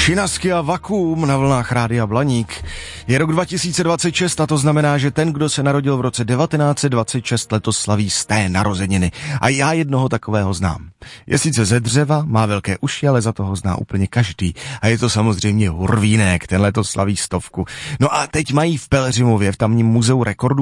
Činasky a Vakuum na vlnách Rádia Blaník. Je rok 2026 a to znamená, že ten, kdo se narodil v roce 1926, letos slaví sté narozeniny. A já jednoho takového znám. Je sice ze dřeva, má velké uši, ale za toho zná úplně každý. A je to samozřejmě Hurvínek, ten letos slaví 100. No a teď mají v Pelhřimově v tamním muzeu rekordů